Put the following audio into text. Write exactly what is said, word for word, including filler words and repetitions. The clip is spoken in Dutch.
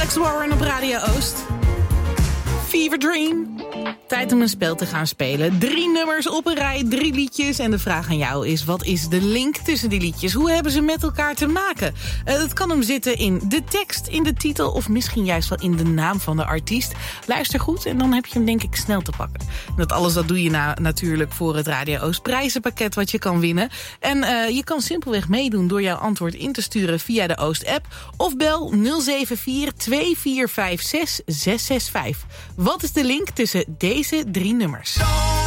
Alex Warren op Radio Oost. Fever Dream. Tijd om een spel te gaan spelen. Drie nummers op een rij, drie liedjes. En de vraag aan jou is, wat is de link tussen die liedjes? Hoe hebben ze met elkaar te maken? Uh, het kan hem zitten in de tekst, in de titel... of misschien juist wel in de naam van de artiest. Luister goed en dan heb je hem denk ik snel te pakken. En dat alles dat doe je na, natuurlijk voor het Radio Oost prijzenpakket... wat je kan winnen. En uh, je kan simpelweg meedoen door jouw antwoord in te sturen via de Oost-app... of bel nul zeven vier twee vier vijf zes zes zes vijf. Wat is de link tussen deze drie nummers?